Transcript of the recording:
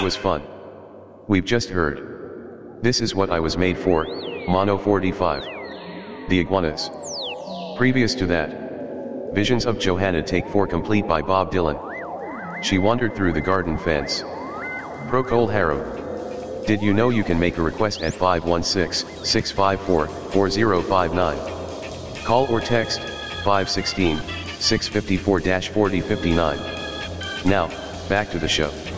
was fun. We've just heard. This is what I was made for, Mono 45. The Iguanas. Previous to that, Visions of Johanna Take 4 complete by Bob Dylan. She wandered through the garden fence. Procol Harum. Did you know you can make a request at 516-654-4059? Call or text 516-654-4059. Now, back to the show.